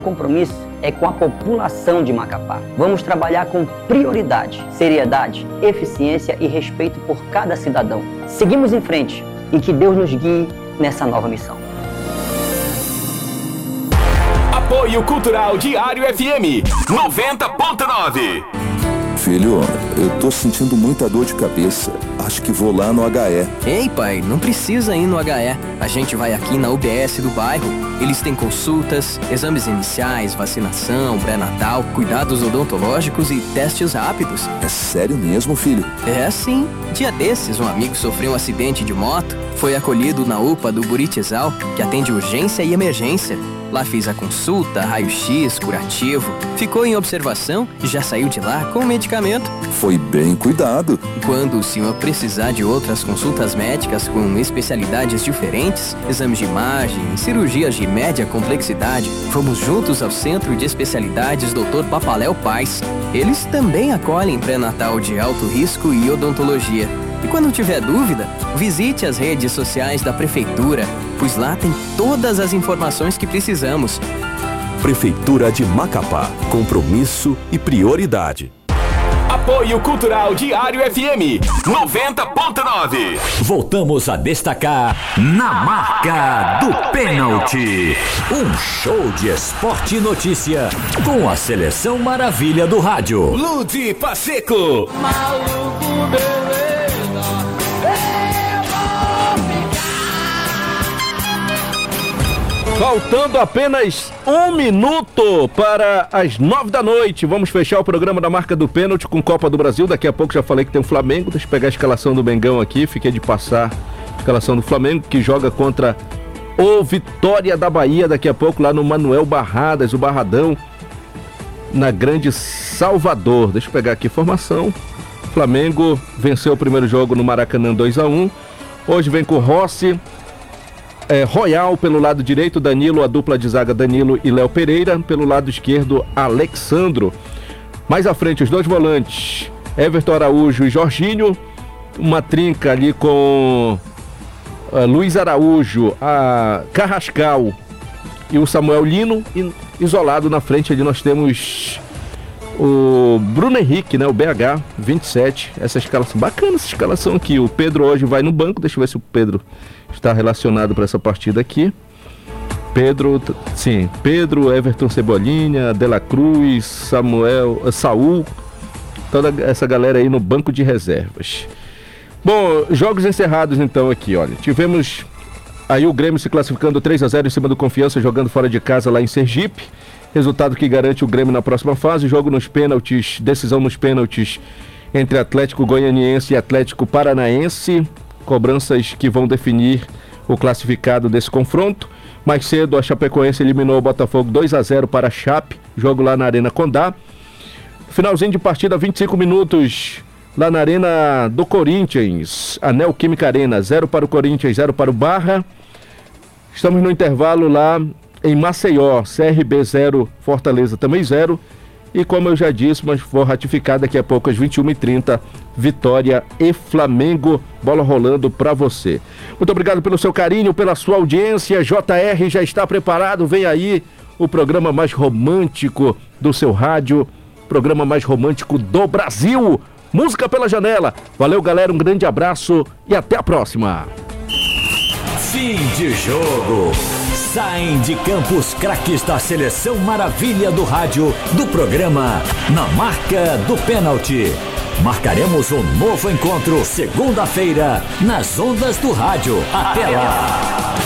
compromisso é com a população de Macapá. Vamos trabalhar com prioridade, seriedade, eficiência e respeito por cada cidadão. Seguimos em frente e que Deus nos guie nessa nova missão. Apoio Cultural Diário FM 90.9. Filho, eu tô sentindo muita dor de cabeça. Acho que vou lá no HE. Ei, pai, não precisa ir no HE. A gente vai aqui na UBS do bairro. Eles têm consultas, exames iniciais, vacinação, pré-natal, cuidados odontológicos e testes rápidos. É sério mesmo, filho? É sim. Dia desses, um amigo sofreu um acidente de moto, foi acolhido na UPA do Buritizal, que atende urgência e emergência. Lá fiz a consulta, raio-x, curativo, ficou em observação e já saiu de lá com o medicamento. Foi bem cuidado. Quando o senhor precisar de outras consultas médicas com especialidades diferentes, exames de imagem, cirurgias de média complexidade, vamos juntos ao Centro de Especialidades Dr. Papaléu Paz. Eles também acolhem pré-natal de alto risco e odontologia. E quando tiver dúvida, visite as redes sociais da Prefeitura, pois lá tem todas as informações que precisamos. Prefeitura de Macapá, compromisso e prioridade. Apoio Cultural Diário FM 90.9. Voltamos a destacar Na Marca do Pênalti. Um show de esporte e notícia com a Seleção Maravilha do Rádio. Ludi Pacheco. Maluco, beleza. Faltando apenas 1 minuto para as 9 da noite. Vamos fechar o programa da Marca do Pênalti com Copa do Brasil. Daqui a pouco já falei que tem o Flamengo. Deixa eu pegar a escalação do Mengão aqui. Fiquei de passar a escalação do Flamengo, que joga contra o Vitória da Bahia. Daqui a pouco lá no Manuel Barradas, o Barradão, na Grande Salvador. Deixa eu pegar aqui a informação. Flamengo venceu o primeiro jogo no Maracanã 2-1. Hoje vem com Rossi, Royal pelo lado direito, Danilo, a dupla de zaga Danilo e Léo Pereira, pelo lado esquerdo Alexandro. Mais à frente os dois volantes, Everton Araújo e Jorginho, uma trinca ali com Luiz Araújo, a Carrascal e o Samuel Lino, e isolado na frente ali nós temos o Bruno Henrique, né, o BH 27. Essa escalação, bacana essa escalação aqui. O Pedro hoje vai no banco, deixa eu ver se o Pedro está relacionado para essa partida aqui. Pedro, Everton Cebolinha, De La Cruz, Saul, toda essa galera aí no banco de reservas. Bom, jogos encerrados então aqui, olha. Tivemos aí o Grêmio se classificando 3-0 em cima do Confiança, jogando fora de casa lá em Sergipe. Resultado que garante o Grêmio na próxima fase. Jogo nos pênaltis, decisão nos pênaltis entre Atlético Goianiense e Atlético Paranaense. Cobranças que vão definir o classificado desse confronto. Mais cedo a Chapecoense eliminou o Botafogo 2-0 para a Chape. Jogo lá na Arena Condá. Finalzinho de partida, 25 minutos lá na Arena do Corinthians. A Neoquímica Arena, 0 para o Corinthians, 0 para o Barra. Estamos no intervalo lá em Maceió, CRB 0, Fortaleza também 0. E como eu já disse, mas vou ratificar daqui a pouco às 21h30, Vitória e Flamengo, bola rolando para você. Muito obrigado pelo seu carinho, pela sua audiência. JR já está preparado, vem aí o programa mais romântico do seu rádio, programa mais romântico do Brasil. Música pela janela. Valeu, galera, um grande abraço e até a próxima. Fim de jogo. Saem de campo os craques da Seleção Maravilha do Rádio, do programa Na Marca do Pênalti. Marcaremos um novo encontro segunda-feira nas ondas do rádio. Até lá!